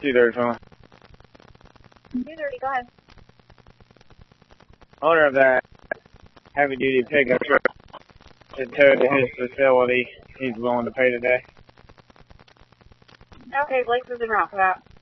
230. 230, go ahead. Owner of that heavy-duty pickup truck to tow to his facility, he's willing to pay today. Okay, Blake's is in route for that.